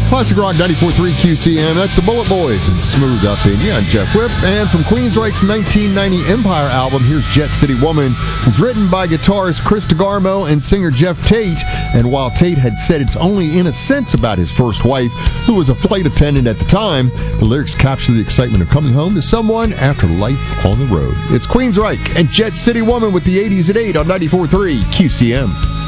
Classic Rock 94.3 QCM. That's the Bullet Boys and Smooth Up In You. I'm Jeff Whip. And from Queensryche's 1990 Empire album, here's Jet City Woman. It's written by guitarist Chris DeGarmo and singer Jeff Tate. And while Tate had said it's only in a sense about his first wife, who was a flight attendant at the time, the lyrics capture the excitement of coming home to someone after life on the road. It's Queensryche and Jet City Woman with the 80s at 8 on 94.3 QCM.